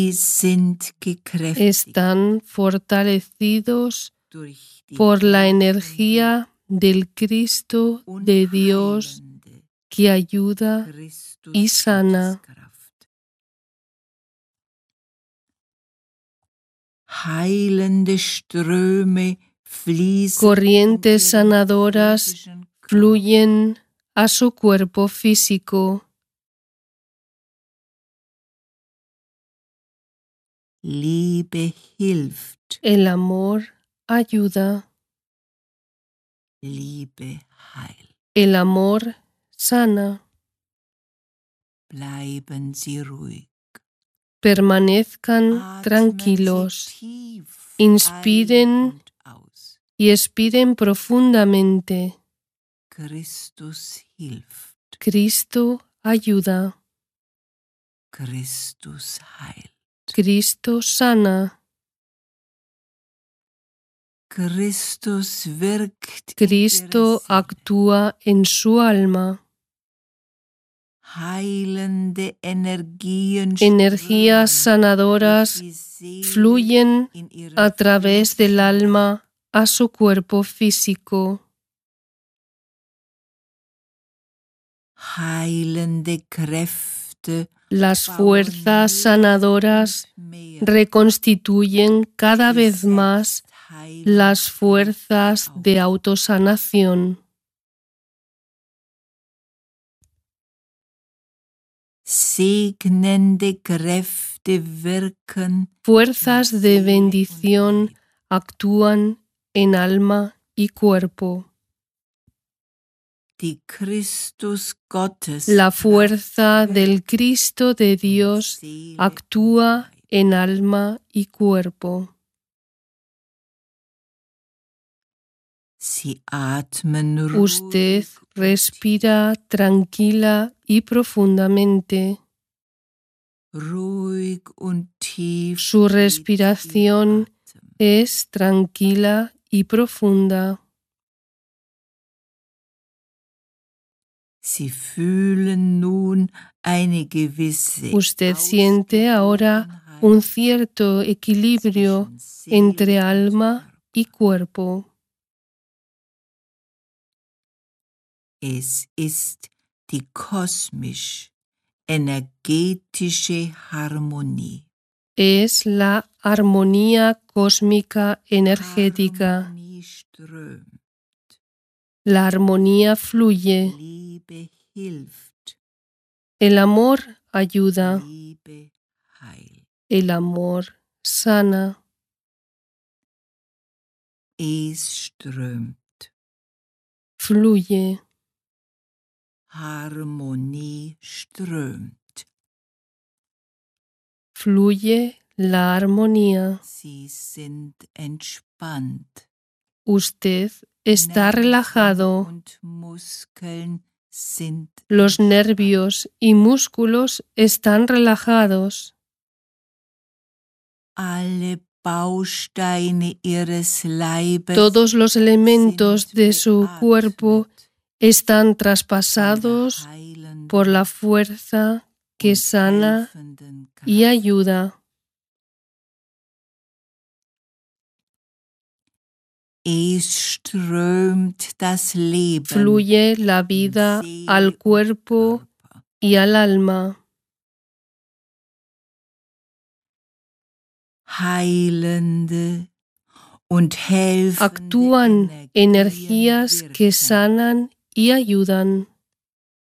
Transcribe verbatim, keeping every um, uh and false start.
están fortalecidos por la energía del Cristo de Dios que ayuda y sana. Corrientes sanadoras fluyen a su cuerpo físico. Liebe hilft. El amor ayuda. Liebe heilt. El amor sana. Bleiben Sie ruhig. Permanezcan tranquilos. Inspiren y expiren profundamente. Christus hilft. Cristo ayuda. Christus heilt. Cristo sana. Christus wirkt. Cristo actúa en su alma. Heilende Energien. Energías sanadoras fluyen a través del alma a su cuerpo físico. Heilende Kräfte. Las fuerzas sanadoras reconstituyen cada vez más las fuerzas de autosanación. Segnende Kräfte wirken. Fuerzas de bendición actúan en alma y cuerpo. Die Christus Gottes. La fuerza del Cristo de Dios actúa en alma y cuerpo. Sie atmen Usted respira tranquila y profundamente. ruhig und tief. Su respiración es tranquila y profunda. Sie fühlen nun eine gewisse. Usted siente ahora un cierto equilibrio entre alma y cuerpo. Es ist die kosmisch-energetische Harmonie. Es la armonía cósmica energética. Harmonie strömt. La armonía fluye. Liebe hilft. El amor ayuda. Liebe heilt. El amor sana. Es strömt. Fluye. Harmonie strömt. Fluye la armonía. Sie sind entspannt. Usted está relajado. Und Muskeln sind. Los nervios y músculos están relajados. Alle Bausteine ihres Leibes. Todos los elementos de su cuerpo están traspasados por la fuerza que sana y ayuda. Es strömt das Leben. Fluye la vida al cuerpo y al alma. Heilende und helfende Actúan energías que sanan y ayudan.